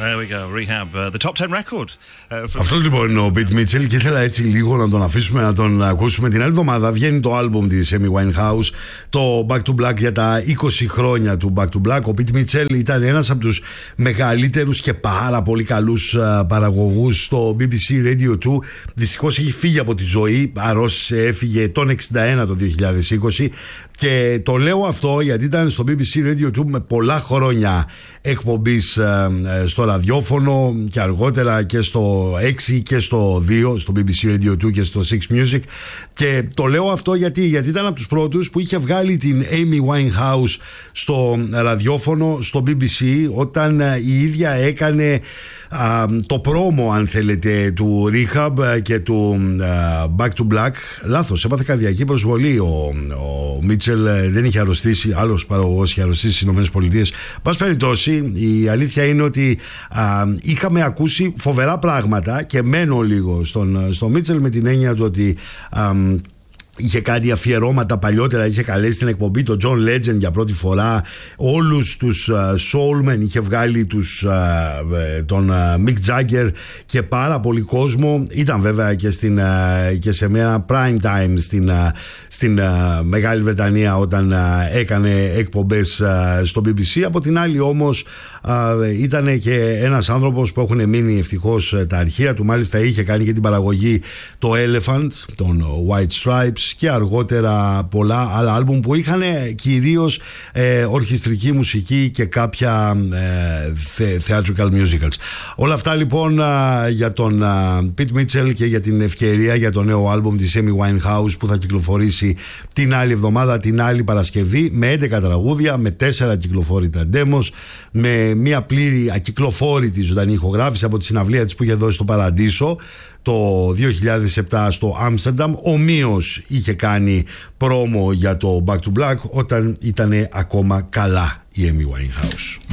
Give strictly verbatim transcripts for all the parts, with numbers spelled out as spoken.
There we go, Rehab, uh, the top ten record. Uh, Αυτός λοιπόν είναι ο Pete Mitchell και ήθελα έτσι λίγο να τον αφήσουμε να τον ακούσουμε. Την άλλη εβδομάδα βγαίνει το άλμπουμ της Amy Winehouse, το Back to Black, για τα είκοσι χρόνια του Back to Black. Ο Pete Mitchell ήταν ένας από τους μεγαλύτερους και πάρα πολύ καλούς uh, παραγωγούς στο μπι μπι σι Radio two. Δυστυχώς έχει φύγει από τη ζωή, αρρώστησε, έφυγε τον εξήντα ένα το δύο χιλιάδες είκοσι. Και το λέω αυτό γιατί ήταν στο μπι μπι σι Radio two με πολλά χρόνια εκπομπής uh, στο ραδιόφωνο και αργότερα και στο έξι και στο δύο, στο μπι μπι σι Radio two και στο Six Music. Και το λέω αυτό γιατί, γιατί ήταν από τους πρώτους που είχε βγάλει την Amy Winehouse στο ραδιόφωνο, στο μπι μπι σι, όταν η ίδια έκανε α, το πρόμο, αν θέλετε, του Rehab και του α, Back to Black. Λάθος, έπαθε καρδιακή προσβολή ο, ο Μίτσελ, δεν είχε αρρωστήσει, άλλος παραγωγός είχε αρρωστήσει στις ΗΠΑ. Πας περιπτώσει, η αλήθεια είναι ότι α, είχαμε ακούσει φοβερά πράγματα και μένω λίγο στον, στον Μίτσελ με την έννοια του ότι α, είχε κάνει αφιερώματα παλιότερα, είχε καλέσει στην εκπομπή τον John Legend για πρώτη φορά, όλους τους uh, Soulmen, είχε βγάλει τους, uh, τον uh, Mick Jagger και πάρα πολύ κόσμο. Ήταν βέβαια και, στην, uh, και σε μια prime time στην, uh, στην uh, Μεγάλη Βρετανία όταν uh, έκανε εκπομπές uh, στο μπι μπι σι. Από την άλλη όμως uh, ήταν και ένας άνθρωπος που έχουν μείνει ευτυχώς uh, τα αρχεία του. Μάλιστα είχε κάνει και την παραγωγή το Elephant, τον White Stripes, και αργότερα πολλά άλλα άλμπουμ που είχαν κυρίως ε, ορχιστρική μουσική και κάποια ε, θε, theatrical musicals. Όλα αυτά λοιπόν α, για τον α, Pete Mitchell και για την ευκαιρία για το νέο άλμπουμ της Amy Winehouse που θα κυκλοφορήσει την άλλη εβδομάδα, την άλλη Παρασκευή, με έντεκα τραγούδια, με τέσσερα κυκλοφόρητα demos, με μια πλήρη ακυκλοφόρητη ζωντανή ηχογράφηση από τη συναυλία της που είχε δώσει στο Παραντήσο το δύο χιλιάδες επτά στο Άμστερνταμ. Ομοίως είχε κάνει πρόμο για το Back to Black όταν ήταν ακόμα καλά η Amy Winehouse.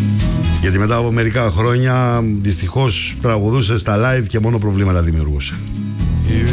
Γιατί μετά από μερικά χρόνια δυστυχώς τραγουδούσε στα live και μόνο προβλήματα δημιουργούσε.